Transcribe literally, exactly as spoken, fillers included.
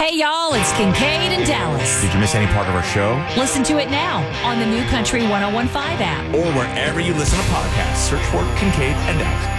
Hey, y'all, it's Kincaid in Dallas. Did you miss any part of our show? Listen to it now on the New Country ten fifteen app. Or wherever you listen to podcasts. Search for Kincaid and Dallas.